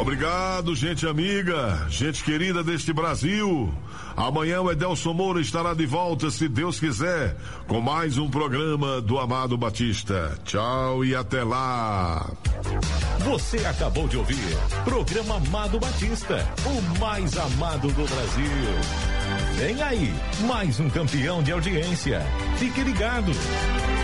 Obrigado, gente amiga, gente querida deste Brasil. Amanhã o Edelson Moura estará de volta, se Deus quiser, com mais um programa do Amado Batista. Tchau e até lá. Você acabou de ouvir programa Amado Batista, o mais amado do Brasil. Vem aí, mais um campeão de audiência. Fique ligado.